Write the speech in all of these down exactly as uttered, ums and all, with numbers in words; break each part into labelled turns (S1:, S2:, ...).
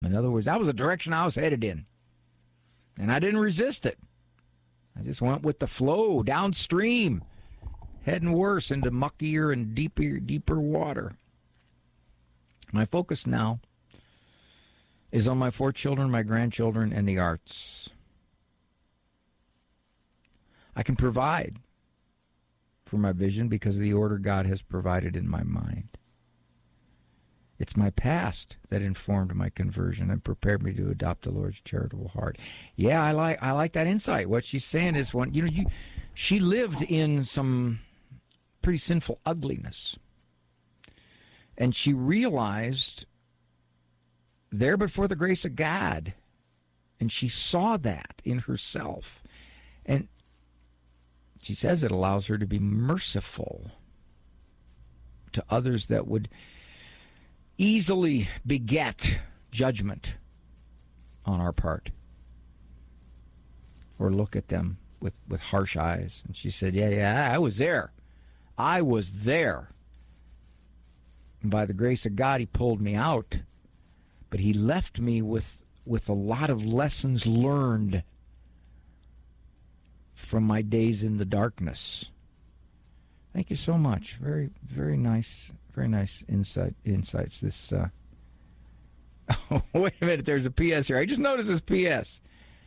S1: In other words, that was the direction I was headed in. And I didn't resist it. I just went with the flow downstream, heading worse into muckier and deeper, deeper water. My focus now is on my four children, my grandchildren, and the arts. I can provide for my vision because of the order God has provided in my mind. It's my past that informed my conversion and prepared me to adopt the Lord's charitable heart. Yeah, I like I like that insight. What she's saying is, when you know, you, she lived in some pretty sinful ugliness, and she realized there, but for the grace of God, and she saw that in herself, and she says it allows her to be merciful to others that would easily beget judgment on our part, or look at them with, with harsh eyes. And she said, yeah, yeah, I was there. I was there. And by the grace of God, he pulled me out. But he left me with, with a lot of lessons learned from my days in the darkness. Thank you so much. Very, very nice, very nice insight. Insights. This. Uh... Oh, wait a minute. There's a P S here. I just noticed this P S.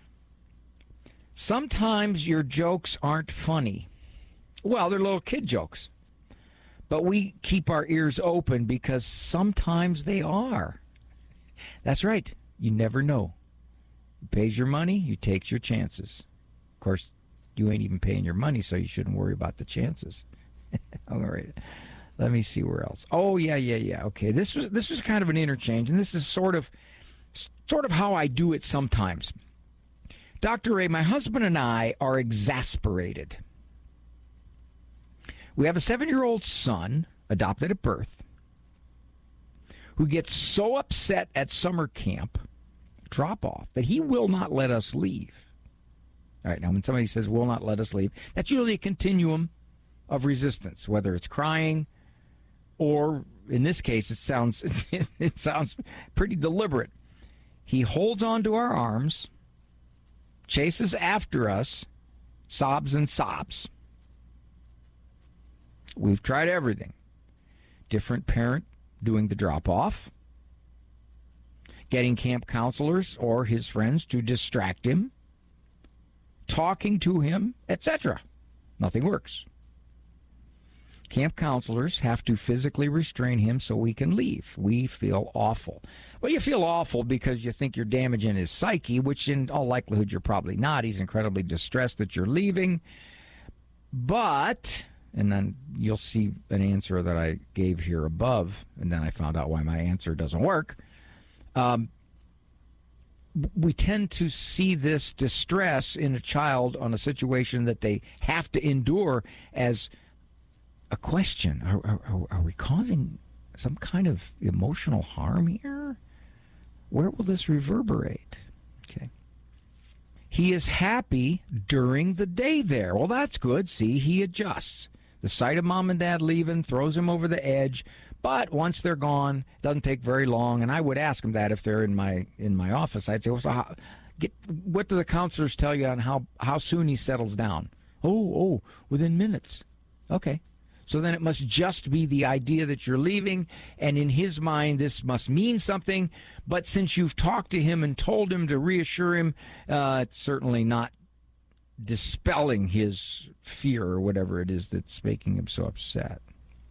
S1: Sometimes your jokes aren't funny. Well, they're little kid jokes, but we keep our ears open because sometimes they are. That's right. You never know. You pays your money. You takes your chances. Of course, you ain't even paying your money, so you shouldn't worry about the chances. All right. Let me see where else. Oh, yeah, yeah, yeah. Okay, this was this was kind of an interchange, and this is sort of sort of how I do it sometimes. Doctor Ray, my husband and I are exasperated. We have a seven-year-old son, adopted at birth, who gets so upset at summer camp drop-off that he will not let us leave. All right, now when somebody says will not let us leave, that's usually a continuum of resistance, whether it's crying or, in this case, it sounds it sounds pretty deliberate. He holds on to our arms, chases after us, sobs and sobs. We've tried everything. Different parent doing the drop-off, getting camp counselors or his friends to distract him, talking to him, et cetera. Nothing works. Camp counselors have to physically restrain him so we can leave. We feel awful. Well, you feel awful because you think you're damaging his psyche, which in all likelihood you're probably not. He's incredibly distressed that you're leaving. But, and then you'll see an answer that I gave here above, and then I found out why my answer doesn't work. Um, we tend to see this distress in a child on a situation that they have to endure as a question. Are, are, are we causing some kind of emotional harm here? Where will this reverberate? Okay. He is happy during the day there. Well, that's good. See, he adjusts. The sight of mom and dad leaving throws him over the edge, but once they're gone, it doesn't take very long. And I would ask him that if they're in my in my office. I'd say, well, so how, get, what do the counselors tell you on how, how soon he settles down? Oh, oh, within minutes. Okay. So then it must just be the idea that you're leaving, and in his mind this must mean something. But since you've talked to him and told him to reassure him, uh, it's certainly not dispelling his fear or whatever it is that's making him so upset.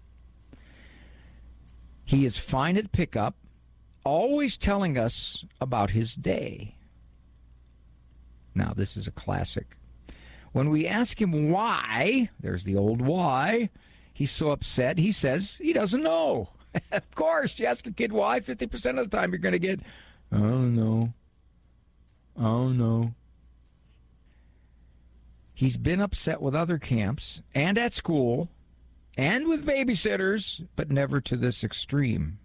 S1: He is fine at pickup, always telling us about his day. Now, this is a classic. When we ask him why, there's the old why, he's so upset, he says he doesn't know. Of course, you ask a kid why, fifty percent of the time you're going to get, I don't know. I don't know. He's been upset with other camps and at school and with babysitters, but never to this extreme.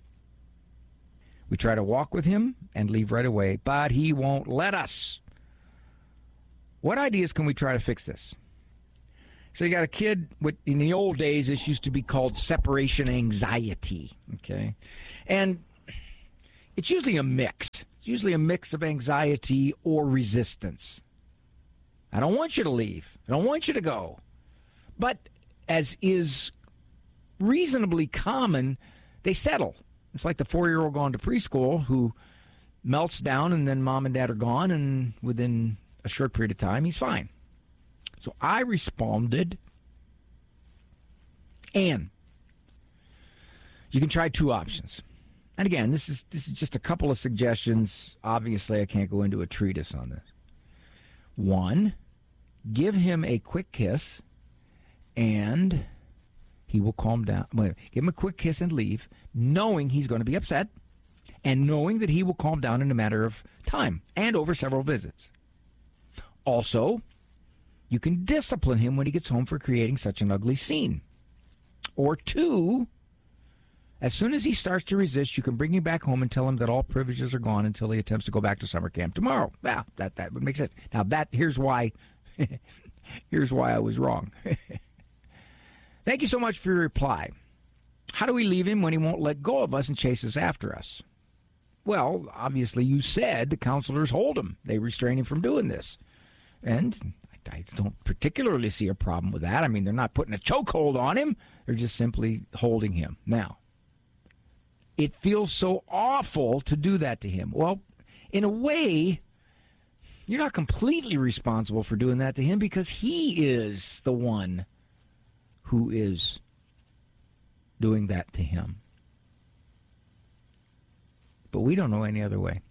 S1: We try to walk with him and leave right away, but he won't let us. What ideas can we try to fix this? So you got a kid, with, in the old days, this used to be called separation anxiety, okay? And it's usually a mix. usually a mix of anxiety or resistance. I don't want you to leave. I don't want you to go. But as is reasonably common, they settle. It's like the four-year-old going to preschool who melts down and then mom and dad are gone, and within a short period of time, he's fine. So I responded, Ann, you can try two options. And again, this is this is just a couple of suggestions. Obviously, I can't go into a treatise on this. One, give him a quick kiss, and he will calm down. Wait, give him a quick kiss and leave, knowing he's going to be upset, and knowing that he will calm down in a matter of time and over several visits. Also, you can discipline him when he gets home for creating such an ugly scene. Or two, as soon as he starts to resist, you can bring him back home and tell him that all privileges are gone until he attempts to go back to summer camp tomorrow. Well, that, that would make sense. Now, that here's why, here's why I was wrong. Thank you so much for your reply. How do we leave him when he won't let go of us and chases after us? Well, obviously, you said the counselors hold him. They restrain him from doing this. And I don't particularly see a problem with that. I mean, they're not putting a chokehold on him. They're just simply holding him. Now, it feels so awful to do that to him. Well, in a way, you're not completely responsible for doing that to him because he is the one who is doing that to him. But we don't know any other way.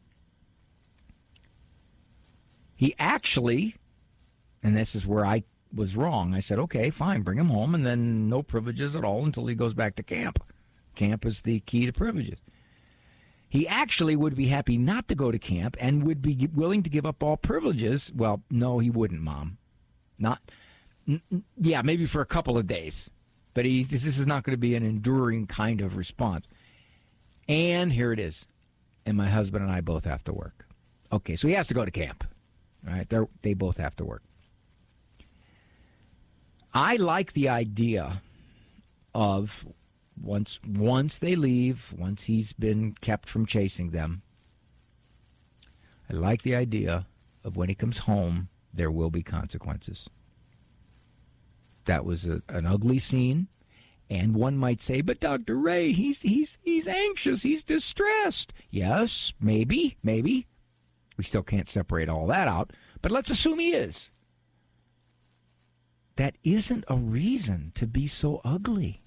S1: He actually, and this is where I was wrong, I said, okay, fine, bring him home, and then no privileges at all until he goes back to camp. Camp is the key to privileges. He actually would be happy not to go to camp and would be willing to give up all privileges. Well, no, he wouldn't, Mom. Not, n- yeah, maybe for a couple of days. But he's, this is not going to be an enduring kind of response. And here it is. And my husband and I both have to work. Okay, so he has to go to camp. All right, They're, they both have to work. I like the idea of once once they leave, once he's been kept from chasing them, I like the idea of when he comes home, there will be consequences. That was a, an ugly scene, and one might say, but Doctor Ray, he's he's he's anxious, he's distressed. Yes, maybe, maybe. We still can't separate all that out, but let's assume he is. That isn't a reason to be so ugly.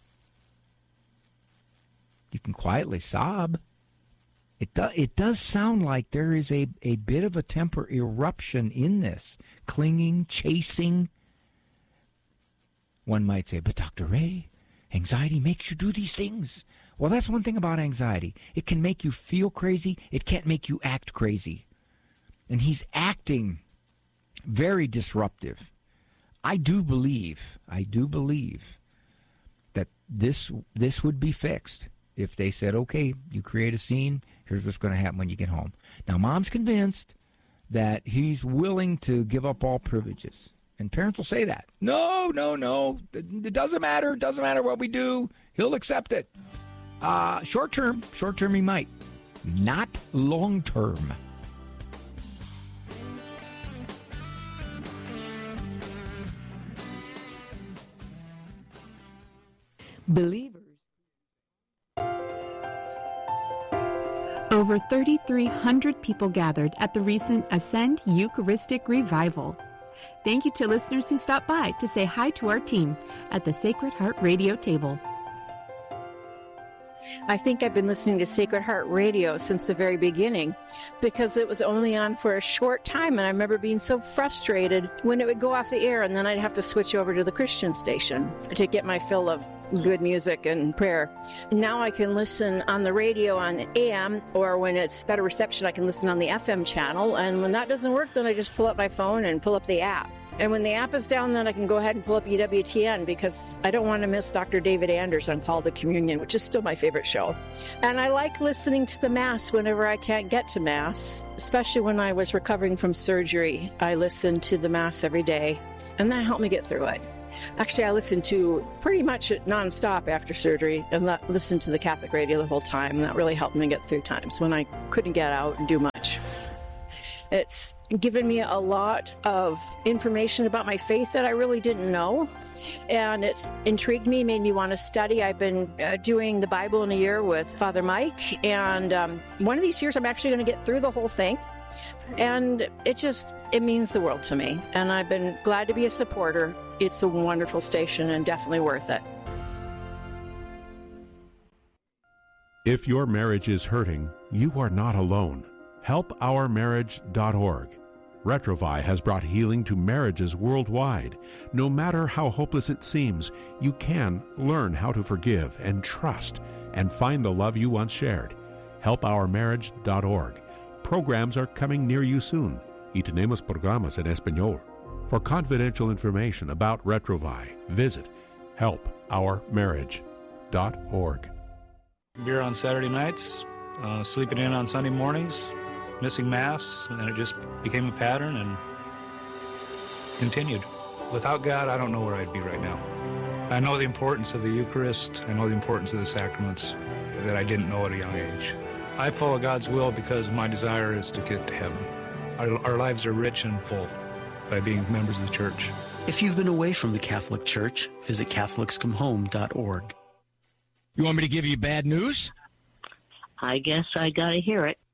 S1: You can quietly sob. It, do, it does sound like there is a, a bit of a temper eruption in this. Clinging, chasing. One might say, but Doctor Ray, anxiety makes you do these things. Well, that's one thing about anxiety. It can make you feel crazy. It can't make you act crazy. And he's acting very disruptive. I do believe, I do believe that this this would be fixed if they said, okay, you create a scene, here's what's going to happen when you get home. Now, Mom's convinced that he's willing to give up all privileges. And parents will say that. No, no, no, it doesn't matter. It doesn't matter what we do. He'll accept it. Uh, short term, short term he might. Not long term.
S2: Believers. Over three thousand three hundred people gathered at the recent Ascend Eucharistic Revival. Thank you to listeners who stopped by to say hi to our team at the Sacred Heart Radio table.
S3: I think I've been listening to Sacred Heart Radio since the very beginning because it was only on for a short time, and I remember being so frustrated when it would go off the air, and then I'd have to switch over to the Christian station to get my fill of good music and prayer. Now I can listen on the radio on A M, or when it's better reception, I can listen on the F M channel, and when that doesn't work, then I just pull up my phone and pull up the app. And when the app is down, then I can go ahead and pull up E W T N because I don't want to miss Doctor David Anders on Call to Communion, which is still my favorite show. And I like listening to the Mass whenever I can't get to Mass, especially when I was recovering from surgery. I listened to the Mass every day, and that helped me get through it. Actually, I listened to pretty much nonstop after surgery and listened to the Catholic radio the whole time, and that really helped me get through times when I couldn't get out and do much. It's given me a lot of information about my faith that I really didn't know. And it's intrigued me, made me want to study. I've been uh, doing the Bible in a year with Father Mike. And um, one of these years, I'm actually going to get through the whole thing. And it just, it means the world to me. And I've been glad to be a supporter. It's a wonderful station and definitely worth it.
S4: If your marriage is hurting, you are not alone. help our marriage dot org. Retrovi has brought healing to marriages worldwide. No matter how hopeless it seems, you can learn how to forgive and trust and find the love you once shared. help our marriage dot org. Programs are coming near you soon. Y tenemos programas en español. For confidential information about Retrovi, visit help our marriage dot org.
S5: Beer on Saturday nights, uh, sleeping in on Sunday mornings, missing Mass, and it just became a pattern and continued. Without God, I don't know where I'd be right now. I know the importance of the Eucharist. I know the importance of the sacraments that I didn't know at a young age. I follow God's will because my desire is to get to heaven. Our, our lives are rich and full by being members of the Church.
S6: If you've been away from the Catholic Church, visit Catholics Come Home dot org.
S1: You want me to give you bad news?
S7: I guess I got to hear it.